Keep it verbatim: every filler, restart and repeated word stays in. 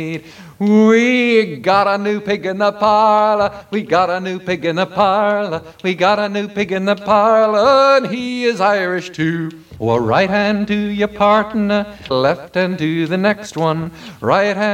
We got a new pig in the parlor. We got a new pig in the parlor. We got a new pig in the parlor, and he is Irish too. Well, right hand to your partner, left hand to the next one. Right hand